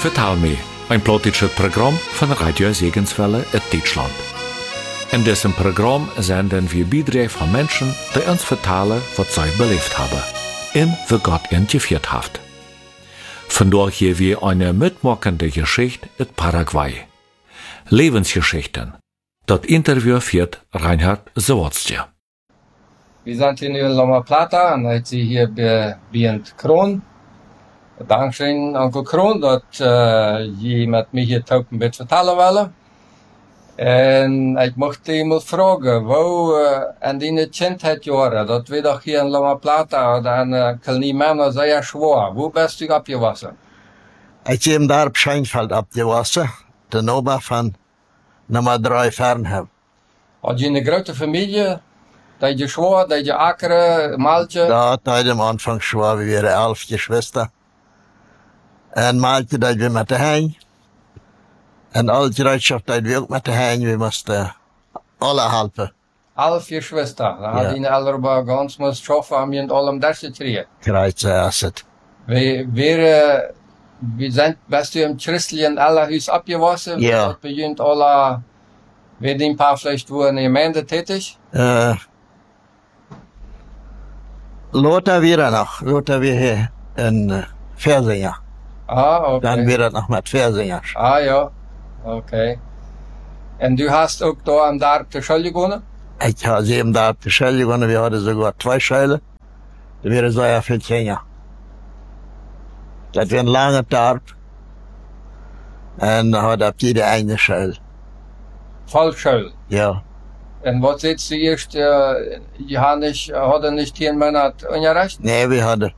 Vertel me, ein politisches Programm von Radio Segenswelle in Deutschland. In diesem Programm senden wir Beiträge von Menschen, die uns vertellen, was sie belebt haben und wie Gott ihnen geführt hat. Vandaag hier wir eine mitmachende Geschichte in Paraguay. Lebensgeschichten. Das Interview führt Reinhard Zawadzki. Wir sind hier in Loma Plata und jetzt hier bei Kron. Dankzij Onkel Kroon dat je met mij hier ook een beetje vertellen willen. En ik mocht iemand vragen, waar in die kindheidjaren, dat we toch hier in Loma Plata, dan kan niet meer zeer schwaar. Hoe bist u opgewassen? Ik heb daar op Scheinfeld opgewassen, de Nova van nummer 3 Fernhem. Had je een grote familie? Dat je schwaar, dat je akkeren, maaltje? Dat had am Anfang schwaar, we waren 11 Geschwister. En Malte dat we met de hein. En alle gereedschap dat we ook met de hein. We moesten alle helpen. 11 Geschwister. Dan had je allemaal ganz moest schaffen om je in allem dat te krijgen. Krijgt als het. We zijn best u im christlichen Allerhuis abgewassen. Ja. Dat begint alle, wir die ein paar vielleicht wurden in Gemeinde tätig. Lothar weer nog. Lothar weer hier in Versinger. Ah, okay. Dan weer dat nog met Versingers. Ah, ja. Okay. En du hast ook da am Dorp de Schule gegangen? Ik heb 7 daar op de school gegaan. We hadden sogar 2 scholen. Dat waren zeer veel kinderen. Dat was een lange dorp. En dan hadden we op jede eine school. Volksschule? Ja. En wat zit du eerst, je hadden nicht 10 Monate Unterricht? Nee, we hadden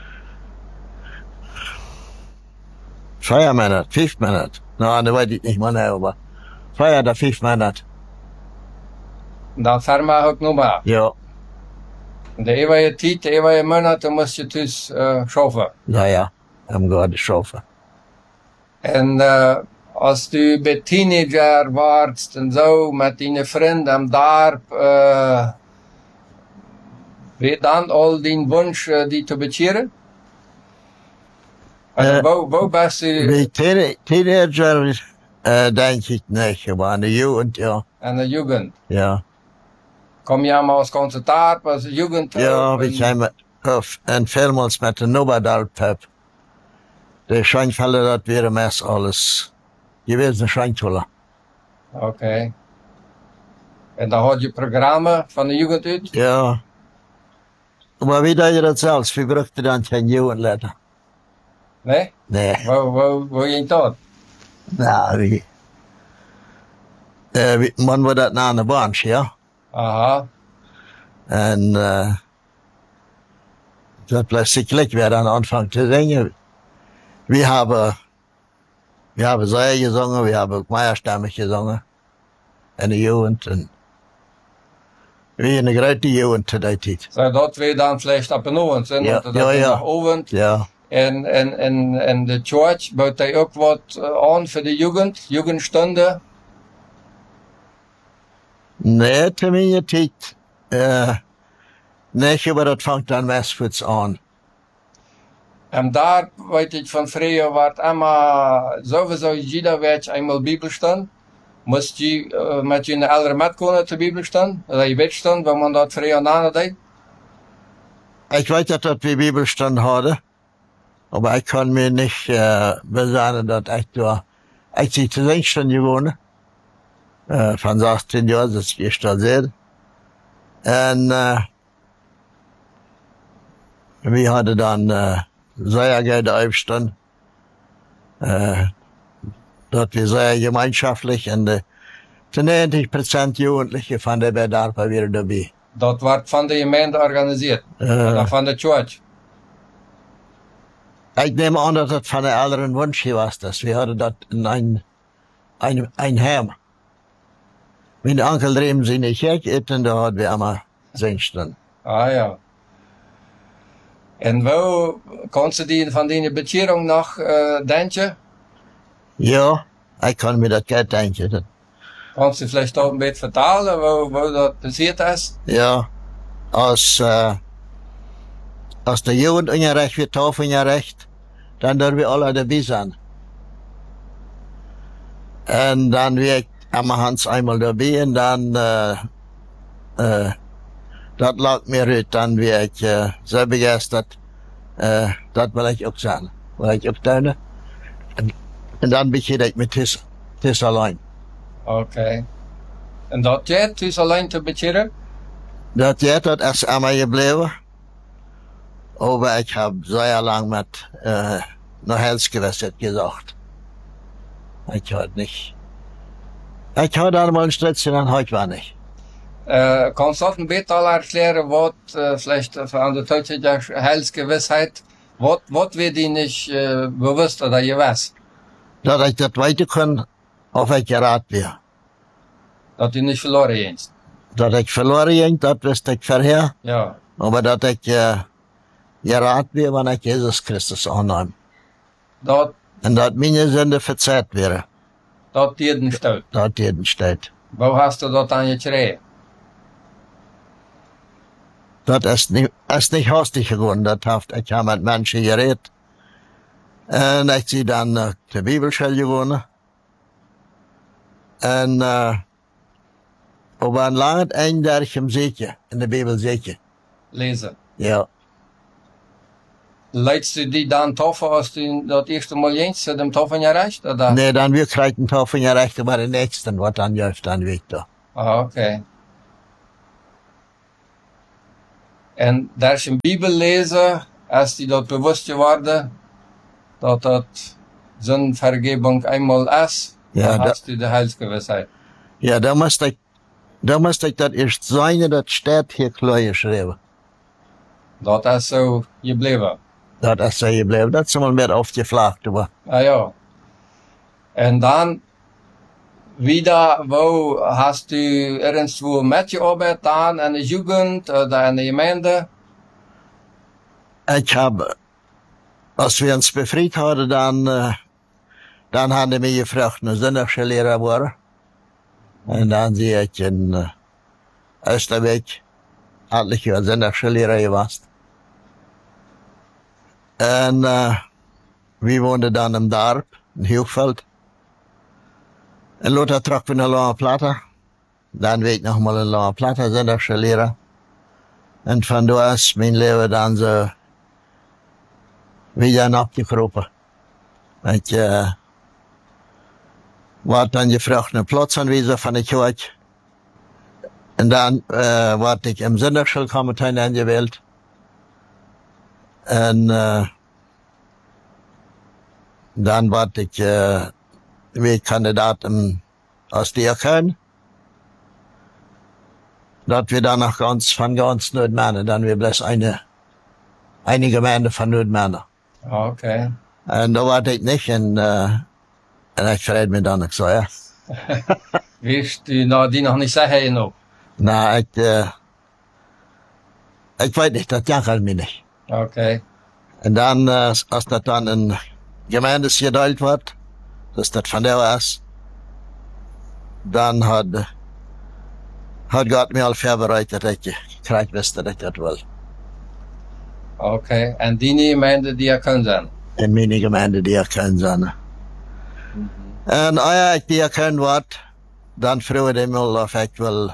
4 Monate, 5 Monate. Nou, dat weet ik niet meer, maar 4 oder 5 Monate. En dan Firma ook nog maar? Ja. En de eeuwige tijd, de eeuwige Monate moest je dus schaffen? Ja, haben gerade schaffen. En als du bij Teenager warst en zo, met die vrienden am Dorp, wie dan al die Wunsch die te bezieren? Wo bist du? Bij teenager denk ik niet, maar in de Jugend, ja. In de Jugend? Ja. Kom je allemaal als Konzertat, als Jugend? Ja, we zijn en vielmals met de Nobadalp. De Scheinfälle, dat wäre meest alles gewesen, Scheintoller. Okay. En dan had je programma van de Jugend uit? Ja. Maar wie deed je dat zelfs? We brukten dan geen Jugendletter. Nee? Nee. Waar ging dat? Nou, man wordt dat na de branch, ja. Aha. En dat plötzlich weer aan Anfang te zingen. Wir haben Säue gesungen, wir haben Meierstämme gesungen. In der Jugend. Und wie eine große Jugend zu der Zeit. So, dat we dan vielleicht ab en oven zijn, Ja, dat ja. nach oven. Ja. En de church bouwt hij ook wat aan voor de Jugend, Jugendstunde. Nee, zu meiner Zeit, nicht, aber das fängt dann westwärts an. En daar, weet ik van vroeger, werd immer sowieso jeder week eenmaal Bibelstand. Moest je met je oudere met kunnen te Bibelstand, dat je Bibelstand, waar man dat vroeger nadeed? Ich weiß, dass wir Bibelstand hadden, aber ich kann mir nicht besagen, dass ich da, ich sie zu 16 gewonnen, von 16 Jahren, das ist da sehr. Und wir hadden dann sehr gerne Aufstand, dass wir sehr gemeinschaftlich und zu 90% Jugendliche von der Bedarf wieder dabei. Dat werd van de gemeente georganiseerd, van de church. Ich nehme an, dass das von der älteren Wunsch was das. Wir hatten das in ein Heim. Mein Onkel drehen sie nicht weg, und da hatten wir immer singen. Ah ja. En wo kannst du die van die Beziehung noch denken? Ja, ich kann mir das gut denken. Kannst du vielleicht auch ein bisschen vertellen, wo das passiert ist? Ja, als der Jugend ungerecht wird, Taufe ungerecht, dann dürfen wir alle dabei sein. En dan weer ik Hans einmal dabei und dann, dat lag mir uit. Dann weer ik so begeistert, dat wil ik ook zijn. Wil ik ook tuinen. En dan begin ik met Tis alleen. Okay. En dat jij dus alleen te betjeren? Dat jij dat is aan mij gebleven. Aber ich habe sehr lang mit nach Helsgewässer gesagt. Ich hatte einmal ein Strätzchen an, heute war nicht. Kannst du ein bisschen erklären, was vielleicht an der deutschen Heilsgewissheit, was wir die nicht bewusst oder je weiß? Dass ich das weiter kann, auf ich geraten wäre. Dass die nicht verloren gehst. Dass ich verloren ging, das wusste ich vorher. Ja. Aber dass ich geraten wäre, wenn ich Jesus Christus annehme. Und dass meine Sünde verzeiht wäre. Das jeden steht. Das jeden steht. Wo hast du das an gekriegt? Das ist nicht hastig geworden. Das heißt, ich habe mit Menschen geredet. Und ich sie dann zur Bibelschule gegangen. Und, aber ein langes Einderch im Seetje, in der Bibel Seetje. Lesen. Ja. Leidst du die dann toffer, als du das erste Mal jens dem Toffen erreicht? Oder? Nee, dann wir kriegen Taufen erreicht, aber den nächsten, was dann läuft, dann weg da. Ah, okay. En daar is een Bibel lezen, als die dat bewust geworden, dat dat zijn vergebung eenmaal is, Ja, dan hast du de Heilsgewissheit. Ja, da musste ich das erst sein, das steht hier klar geschrieben. Dat is zo gebleven. Das ist so geblieben. Das ist mal mehr aufgefragt, aber. Ah ja. En dan, wieder, wo hast du irgendwo mitgearbeitet dann, in der Jugend oder in der Gemeinde? Ich habe, als wir uns befreit hatten, dann haben die mich gefragt, eine Sonntagsschullehrer war. Und dann sehe ich in Österweg, etliche Jahre Sonntagsschullehrer gewesen. Und wir wohnten dann im Dorf, in Hochfeld. Und Lothar trok wir nach La Plata. Dann weg nochmal in La Plata, Sonntagsschullehrer. Und von da ist mein Leben dann so wieder abgekropen. Ich war dann gefragt, eine Platzanweisung von der Kirche. Und dann war ich im Sonntagschulkomitee angewählt. Und dann war ich wie Kandidat aus Diakon. Dass wir dann noch von ganz Nordmännen, dann wir bloß eine Gemeinde von Nordmännen. Okay. Und da war ich nicht, und ich freut mich dann nicht so, ja. Wirst du die noch nicht sagen noch? Na, ich weiß nicht, das jammert mich nicht. Okay. Und dann, als das dann in Gemeindes geteilt wird, dass das von der ist, dann hat Gott mir all vorbereitet, dass ich krieg wusste, dass ich das will. Okay. En die Gemeinde, die können sein? In meine Gemeinde, die erkennen sind. Und als ich die erkennen wird, dann früher ich mich, ob ich will,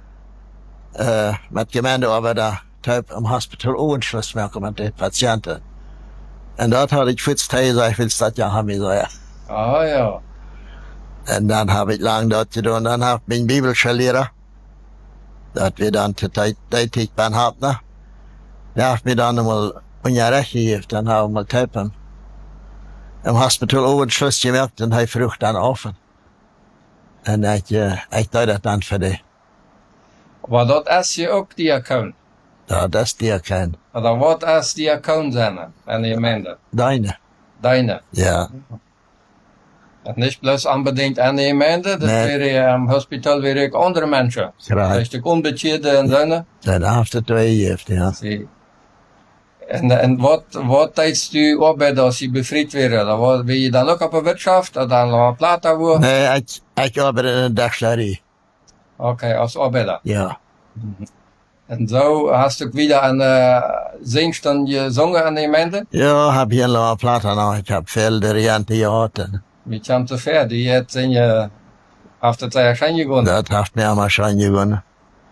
mit Gemeindearbeiter im Hospital Owenschluss machen mit den Patienten. Und dort hatte ich 40 Tage gesagt, ich will das ja haben, so, ja. Ah ja. Und dann habe ich lang dort getan. Dann habe ich meinen Bibelschullehrer, dass wir dann tätig beim Hauptner, der hat mir dann einmal ungerecht gegeben, dann haben wir mal Typen im Hospital Owenschluss gemerkt und habe Frucht dann offen. Und ich tue das dann für die. Aber das ist ja auch Diakon. Ja, das ist Diakon. Oder was ist Diakon sein in der Gemeinde? Deine. Deine. Ja. Und nicht bloß unbedingt in der Gemeinde, das Nee. wäre ja im Hospital wäre auch andere Menschen. Gerade. Richtig unbeschädigte und so. Das hast du gegeben, ja. Sie. En wat tijdens du arbeid als je bevrijd werd? Wil je dan ook op een Wirtschaft of dan La Plata worden? Nee, ich arbeite in der Dachlerie. Okay, als arbeider. Ja. En zo hast du wieder eine Singstunde gesungen an der Gemeinde? Ja, hab hier in La Plata noch. Ich hab viele Varianten gehabt. wie kam zu fair? Die jetzt sind ja auf der Zeit schon gewonnen. Das hat mir einmal schon gewonnen.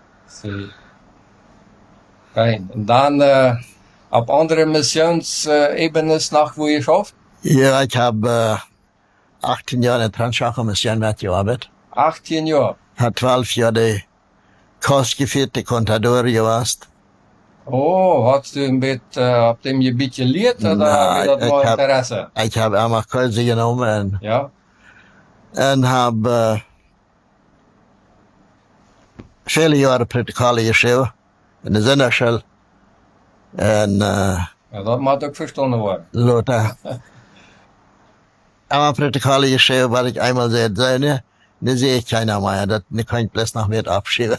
Fein. Und dann auf andere Missionsebenen noch, wo ihr schafft? Ja, ich habe 18 Jahre in Transchacher-Mission mitgearbeitet. 18 Jahre. Hat 12 Jahre die kostgeführte Contador gewesen. Oh, hast du auf dem Gebiet gelehrt oder Nein, das nur Interesse? Ich habe einmal Kurse genommen Ja. und habe viele Jahre Protokolle geschrieben in der Sinnerschule. Und Ja, das muss auch verstanden werden. Lothar. Einmal Protokolle geschrieben, weil ich einmal sehr sehe, ne sehe ich keiner mehr. Das kann ich bloß noch mit abschieben.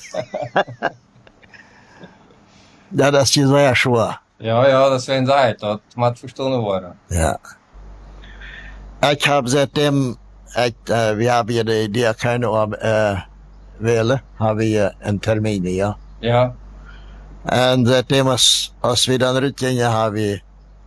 Ja, das ist sehr schwer. Ja, das werden sein. Das muss verstanden werden. Ja. Ich habe seitdem, wir haben hier die Diakone wählen, haben wir einen Termin, ja. Ja. Und seitdem, als wir dann rückgingen, haben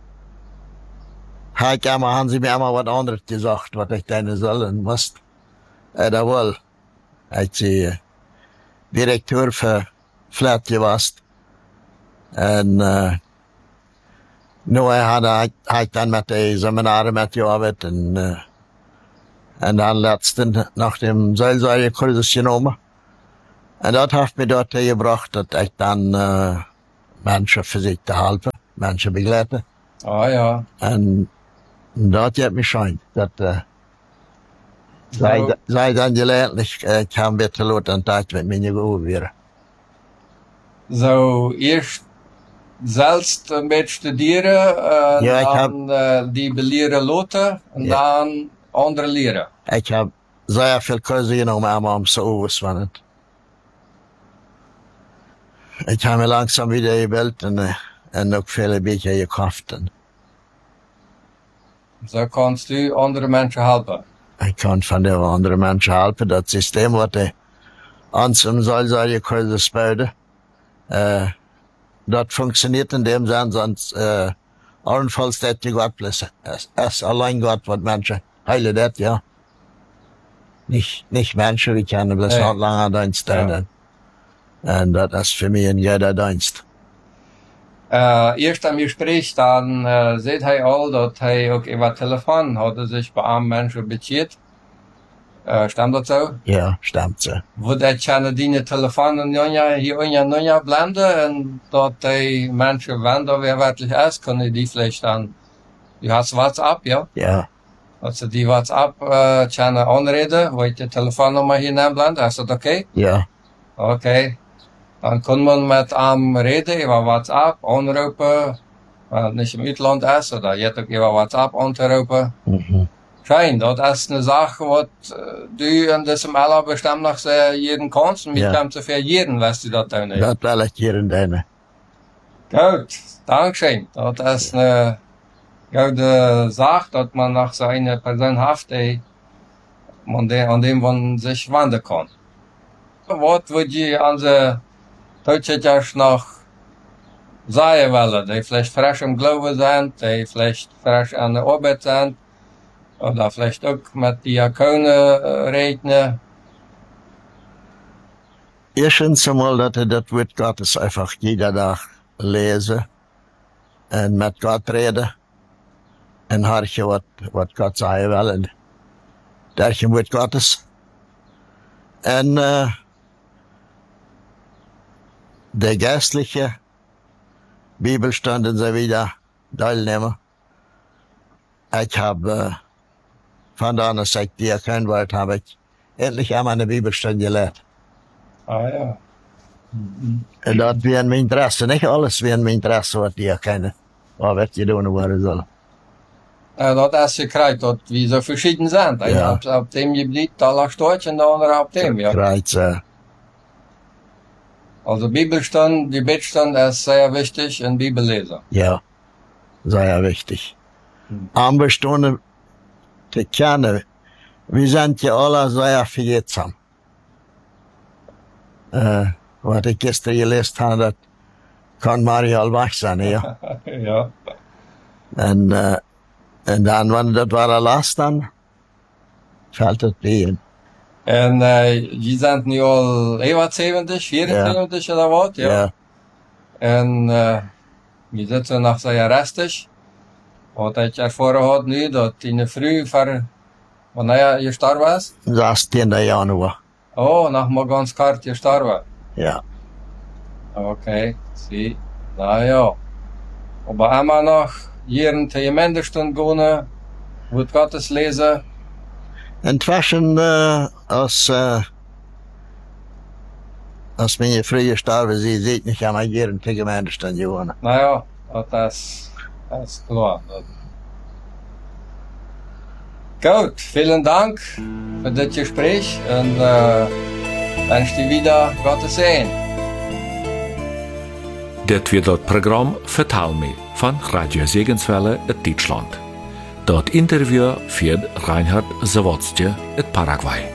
sie mir einmal was anderes gesagt, was ich denn sollen muss. Da wohl, als ich Direktor für Flat gewesen. Und nu habe ich dann mit den Seminaren mitgearbeitet und dann letztens nach dem Seelsorgekurs genommen. Und das hat mich dort gebracht, dass ich dann Menschen versucht zu helfen, Menschen begleiten. Ah ja. Und das hat mich schon, dass sei dann gelernt, ich kann bitte Leute einen Tag mit mir gehen. So, erst selbst ein bisschen studieren, Ja, ich dann die belehren Leute und Ja. dann andere leren. Ich habe sehr viel Kurse genommen, einmal um so auswandern. Ich habe mir langsam wieder gebildet und auch viele Bücher gekauft. So kannst du andere Menschen helfen. Ich kann von den anderen Menschen helfen. Das System, was ich uns im Seelsorgekurs bauen, das funktioniert in dem Sinne, sonst allenfalls das die Gott bloß. Es allein Gott, was Menschen heilen das, ja. Nicht Menschen, wir können bloß Nee. nicht lange Dienst tun. Und das ist für mich ein jeder Dienst. Erst am Gespräch, dann seht ihr all, dass er auch über Telefon hat sich bei einem Menschen bezieht. Stimmt das so? Ja, stimmt so. Wo der keine die Telefonen hier unja blenden und dass die Menschen, wenn da wer wirklich ist, können die vielleicht dann, du hast WhatsApp, ja? Ja, Also die WhatsApp keine anreden, wo ich die Telefonnummer hier blende, ist das okay? ja, Okay. Dann kann man mit einem reden über WhatsApp, anrufen, wenn nicht im Ausland ist, oder jetzt auch über WhatsApp anrufen. mhm. Schein, das ist eine Sache, was du in diesem Alter bestimmt noch sehr jeden kannst, und Ja. ich kann zu für jeden, was du das tun. Das will ich hier in deine. Gut, Dankeschön. Das ist eine gute Sache, dass man nach so einer Person hat, an dem man sich wenden kann. Was würde ich an der Deutschland noch sagen wollen, die vielleicht frisch im Glauben sind, die vielleicht frisch an der Arbeit sind, oder vielleicht auch mit Diakonen reden. Erstens einmal, dass ich das Wort Gottes einfach jeden Tag lese und mit Gott rede und horche, was Gott sagen will. Und durch ein Wort Gottes. Und der geistliche Bibelstand und so wieder teilnehmen. Ich habe von da an, als ich Diakon war, habe ich endlich einmal eine Bibelstunde gelernt. Ah ja. Und das wäre mein Interesse, nicht alles wäre mein Interesse, was Diakone Arbeit getan worden soll. Das ist gekriegt, dass wir so verschieden sind. Einer Ja. auf dem Gebiet, da lag Deutsch und der andere auf dem, ja. Kreuz, Also Bibelstand, die Betstand ist sehr wichtig und Bibellesen. ja, sehr wichtig. Aber Stunde zu kennen, wir sind ja alle sehr vergetsam. Was ich gestern gelesen habe, das kann Marial wach sein, ja. Ja. Und dann, wenn das war Last dann, fällt het bij. En je bent nu al 71, 74 oder wat? Ja. En je zit zo nog zo restig. Wat ik ervoor had nu, dat in de vroeg voor, wanneer je gestorven was? 16. januari. Oh, nog maar ganz kort gestorven. Ja. Okay, zie. Nou ja. Aber immer noch hier in die Gemeindestunde gehen, Wort Gottes lesen. Intussen, als mijn vrije starven zie, ziet niet aan mij hier in de gemeentestad gewonnen. Nou ja, dat is klar. Gut, vielen Dank für das Gespräch und wünsche dir wieder Gottes Segen. Dit weer dat programma Vertaal me van Radio Segenswelle uit Deutschland. Dat interview führt Reinhard Zawadzki uit Paraguay.